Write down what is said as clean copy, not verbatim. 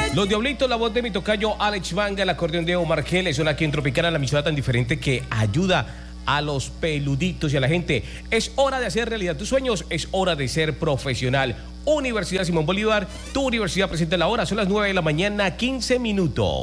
Los Diablitos, la voz de mi tocayo Alex Manga, el acordeón de Omar Geles, son aquí en Tropicana, la emisora tan diferente que ayuda a los peluditos y a la gente. Es hora de hacer realidad tus sueños, es hora de ser profesional. Universidad Simón Bolívar, tu universidad presente a la hora, son las 9 de la mañana, 15 minutos.